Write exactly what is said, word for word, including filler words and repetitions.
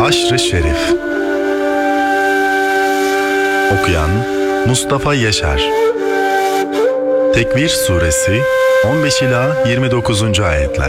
Haşr-ı Şerif. Okuyan Mustafa Yaşar. Tekvir Suresi on beş ila yirmi dokuzuncu ayetler.